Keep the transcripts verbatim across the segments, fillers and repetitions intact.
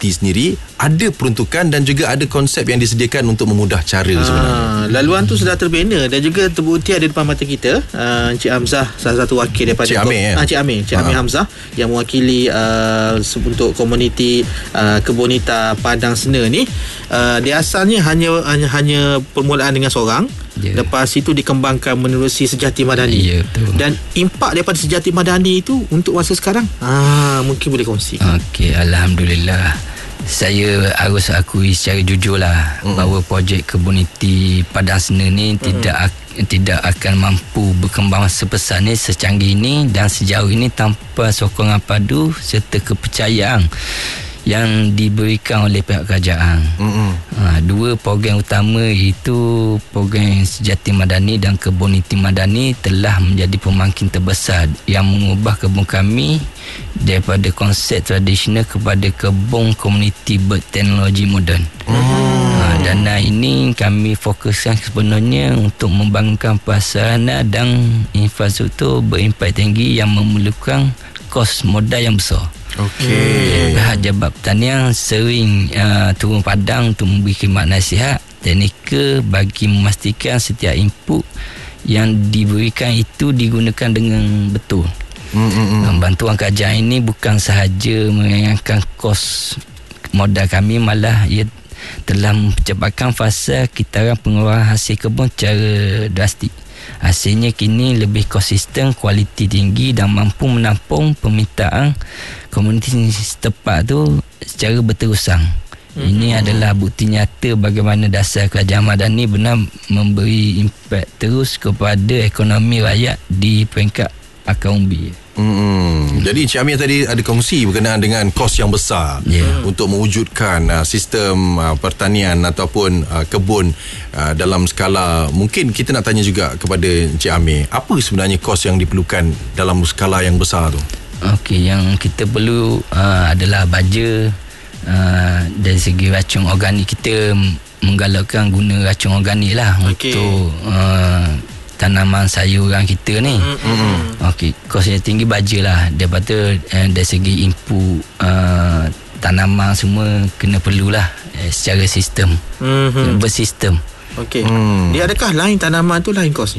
komuniti sendiri ada peruntukan dan juga ada konsep yang disediakan untuk memudah cara ha, sebenarnya. Laluan tu sudah terbina dan juga terbukti ada depan mata kita. uh, Encik Hamzah, salah satu wakil daripada Cik Amir, uh, Cik Amir Cik Amir Hamzah yang mewakili uh, untuk komuniti uh, Kebunita Padang Sena ni. uh, Dia asalnya hanya hanya, hanya permulaan dengan seorang. Yeah. Lepas itu dikembangkan menerusi Sejati Madani. Ya, betul. Dan impak daripada Sejati Madani itu untuk masa sekarang, ah mungkin boleh kongsi. Okey, Alhamdulillah. Saya harus akui secara jujur lah mm. bahawa projek Kebuniti Padang Sena ni mm. tidak tidak akan mampu berkembang sebesar ni, secanggih ini dan sejauh ini tanpa sokongan padu serta kepercayaan yang diberikan oleh pihak kerajaan. Mm-hmm. Ha, dua program utama iaitu program Sejati Madani dan Kebuniti Madani telah menjadi pemangkin terbesar yang mengubah kebun kami daripada konsep tradisional kepada kebun komuniti berteknologi moden. Mm-hmm. Ha, dana ini kami fokuskan sebenarnya untuk membangunkan prasarana dan infrastruktur berimpak tinggi yang memerlukan kos modal yang besar. Okey. Pihak Jabat Pertanian sering uh, turun padang untuk memberi khidmat nasihat teknikal bagi memastikan setiap input yang diberikan itu digunakan dengan betul. Mm-hmm. Bantuan kerajaan ini bukan sahaja meringankan kos modal kami, malah ia telah mencepatkan fasa kitaran pengeluaran hasil kebun secara drastik. Hasilnya kini lebih konsisten, kualiti tinggi dan mampu menampung permintaan komuniti setempat tu secara berterusan. Mm-hmm. Ini adalah bukti nyata bagaimana dasar kerajaan Madani benar memberi impak terus kepada ekonomi rakyat di peringkat akar umbi. Hmm. Jadi Encik Amir tadi ada kongsi berkenaan dengan kos yang besar, yeah, untuk mewujudkan uh, sistem uh, pertanian ataupun uh, kebun uh, dalam skala, mungkin kita nak tanya juga kepada Encik Amir, apa sebenarnya kos yang diperlukan dalam skala yang besar tu? Okey, yang kita perlu uh, adalah baja. Uh, dari segi racun organik, kita menggalakkan guna racun organik lah, okay, untuk uh, tanaman sayuran kita ni. Mm-hmm. Okey, kosnya tinggi baja lah. Daripada eh, dari segi input uh, tanaman semua kena perlulah eh, secara sistem. Mm-hmm. Bersistem. Okey. Mm. Dia adakah lain tanaman tu lain kosnya?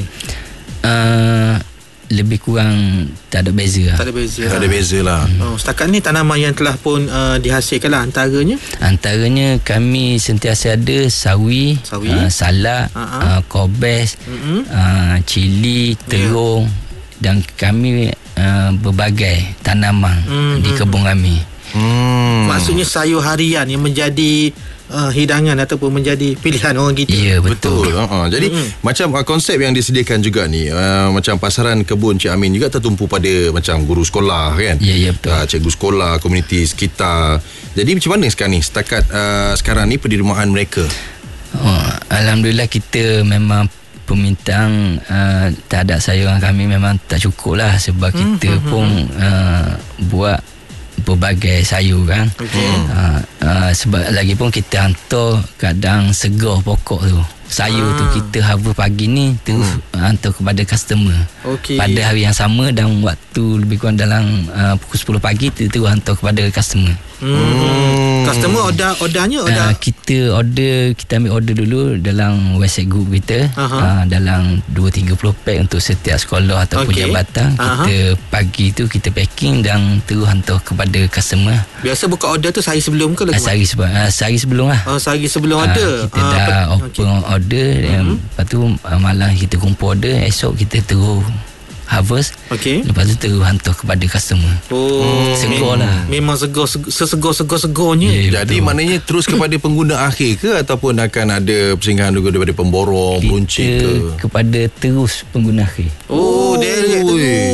Uh, lebih kurang tak ada beza lah. Tak ada beza. Tak ada beza lah. Oh, setakat ni tanaman yang telah pun uh, dihasilkan lah antaranya? Antaranya kami sentiasa ada sawi, sawi. Uh, salak, uh-huh. uh, kobes, uh-huh. uh, cili, terung, yeah, dan kami uh, berbagai tanaman uh-huh. di kebun kami. Hmm. Maksudnya sayur harian yang menjadi uh, hidangan ataupun menjadi pilihan orang kita. Ya, betul. betul. Uh-huh. Jadi mm-hmm. macam uh, konsep yang disediakan juga ni, uh, macam pasaran kebun Cik Amin juga tertumpu pada macam guru sekolah kan. Ya, ya, betul. Uh, cikgu sekolah, komuniti sekitar. Jadi macam mana sekarang ni setakat uh, sekarang ni penerimaan mereka? Oh, Alhamdulillah kita memang permintaan uh, terhadap sayuran kami memang tak cukup lah, sebab mm-hmm. kita pun uh, buat berbagai sayur kan. Okay. Uh, uh, sebab lagi pun kita hantar kadang segar pokok tu. Sayur ah. tu kita harvest pagi ni terus hmm. hantar kepada customer. Okay. Pada hari yang sama dan waktu lebih kurang dalam uh, pukul sepuluh pagi kita terus hantar kepada customer. Hmm. Customer order ordernya order uh, kita order kita ambil order dulu dalam WhatsApp group kita, uh, dalam dua tiga puluh pack untuk setiap sekolah ataupun okay. jabatan. Kita uh-huh. pagi tu kita packing dan terus hantar kepada customer. Biasa buka order tu sehari sebelum ke lagi? Uh, sehari sebelum uh, sehari sebelum lah. Oh, sehari sebelum uh, order. Kita uh, dah pe- open okay. order, uh-huh. lepas tu uh, malam kita kumpul order, esok kita terus harvest. Okay. Lepas tu terus hantar kepada customer. Oh, segar lah. Memang segar, sesegar-segar-segarnya. Yeah, jadi betul. Maknanya terus kepada pengguna akhir ke ataupun akan ada persinggahan juga daripada pemborong, peruncit ke? Kepada terus pengguna akhir. Oh, direct tu.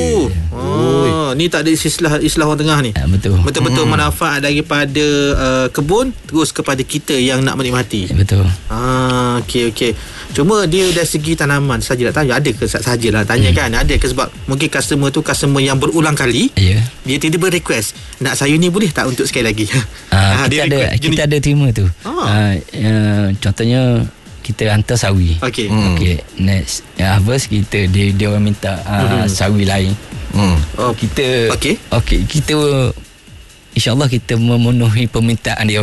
Oh, ni tak ada istilah istilah orang tengah ni. Ya, betul. Betul-betul hmm. manfaat daripada uh, kebun terus kepada kita yang nak menikmati. Ya, betul. Ah, okey okey. Cuma dia dari segi tanaman saja nak tanya, ada ke sajalah tanya hmm. kan, ada ke, sebab mungkin customer tu customer yang berulang kali. Ya. Dia tiba-tiba request, nak sayur ni boleh tak untuk sekali lagi? Uh, kita ada request, kita ada terima tu. Ah. Uh, uh, contohnya kita hantar sawi. Okey. Hmm. Okey, next uh, harvest kita dia dia orang minta uh, hmm. sawi lain. Hmm. Oh, kita okey. Okey, kita insya-Allah kita memenuhi permintaan dia.